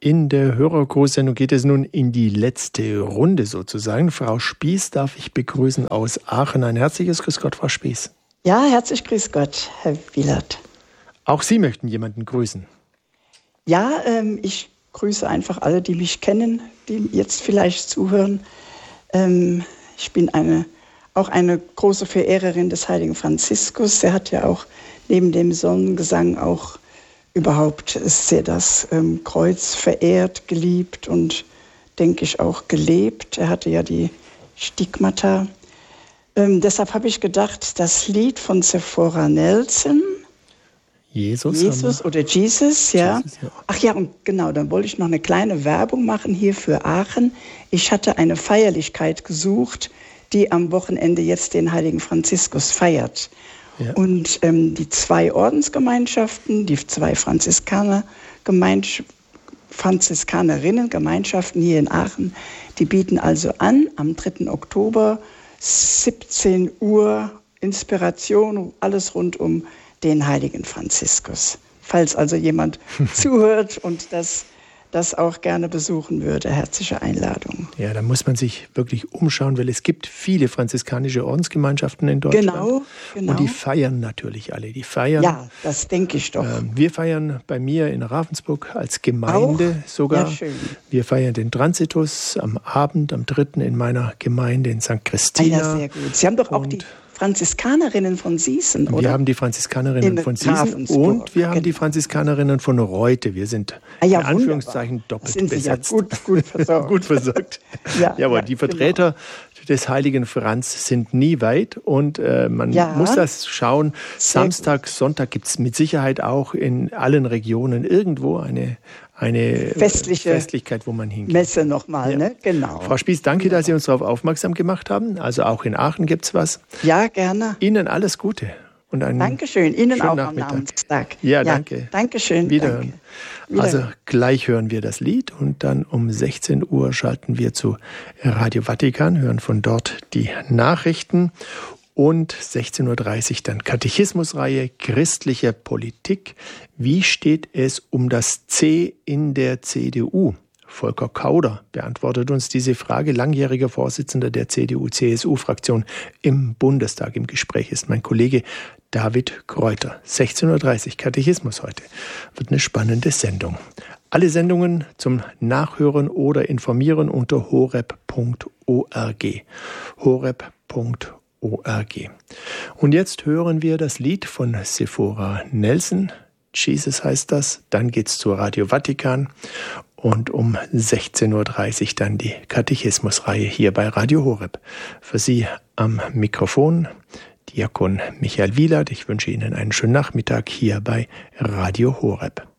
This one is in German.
In der Hörergrußsendung geht es nun in die letzte Runde sozusagen. Frau Spieß darf ich begrüßen aus Aachen. Ein herzliches Grüß Gott, Frau Spieß. Ja, herzlich grüß Gott, Herr Wielert. Auch Sie möchten jemanden grüßen? Ja, ich grüße einfach alle, die mich kennen, die jetzt vielleicht zuhören. Ich bin auch eine große Verehrerin des heiligen Franziskus. Er hat ja auch neben dem Sonnengesang auch überhaupt sehr das Kreuz verehrt, geliebt und, denke ich, auch gelebt. Er hatte ja die Stigmata. Deshalb habe ich gedacht, das Lied von Sephora Nelson, Jesus oder Jesus, ja. Jesus, ja. Ach ja, und genau, dann wollte ich noch eine kleine Werbung machen hier für Aachen. Ich hatte eine Feierlichkeit gesucht, die am Wochenende jetzt den heiligen Franziskus feiert. Ja. Und die 2 Ordensgemeinschaften, die 2 Franziskanerinnen-Gemeinschaften hier in Aachen, die bieten also an, am 3. Oktober, 17 Uhr, Inspiration, alles rund um den heiligen Franziskus. Falls also jemand zuhört und das auch gerne besuchen würde, herzliche Einladung. Ja, da muss man sich wirklich umschauen, weil es gibt viele franziskanische Ordensgemeinschaften in Deutschland. Genau. Und die feiern natürlich alle. Die feiern. Ja, das denke ich doch. Wir feiern bei mir in Ravensburg als Gemeinde auch? sogar. Ja, schön. Wir feiern den Transitus am Abend, am 3. in meiner Gemeinde in St. Christina. Ja, sehr gut. Sie haben doch auch die Franziskanerinnen von Sießen, oder? Wir haben die Franziskanerinnen von Sießen und wir haben die Franziskanerinnen von Reute. Wir sind in Anführungszeichen doppelt sind besetzt. Sie ja gut versorgt. Gut versorgt. Aber die Vertreter des heiligen Franz sind nie weit und man muss das schauen. Sehr Samstag, gut. Sonntag gibt es mit Sicherheit auch in allen Regionen irgendwo eine Festlichkeit, wo man hingeht. Messe nochmal, ja. Ne? Genau. Frau Spieß, danke, dass Sie uns darauf aufmerksam gemacht haben. Also auch in Aachen gibt es was. Ja, gerne. Ihnen alles Gute. Und einen Dankeschön. Ihnen auch Nachmittag. am Namenstag. Ja, danke. Dankeschön. Wiederhören. Danke. Also gleich hören wir das Lied und dann um 16 Uhr schalten wir zu Radio Vatikan, hören von dort die Nachrichten. Und 16.30 Uhr dann Katechismusreihe Christliche Politik. Wie steht es um das C in der CDU? Volker Kauder beantwortet uns diese Frage. Langjähriger Vorsitzender der CDU-CSU-Fraktion im Bundestag. Im Gespräch ist mein Kollege David Kräuter. 16.30 Uhr Katechismus heute. Wird eine spannende Sendung. Alle Sendungen zum Nachhören oder Informieren unter horeb.org. horeb.org. Und jetzt hören wir das Lied von Sephora Nelson. Jesus heißt das. Dann geht's zur Radio Vatikan. Und um 16.30 Uhr dann die Katechismusreihe hier bei Radio Horeb. Für Sie am Mikrofon Diakon Michael Wielert. Ich wünsche Ihnen einen schönen Nachmittag hier bei Radio Horeb.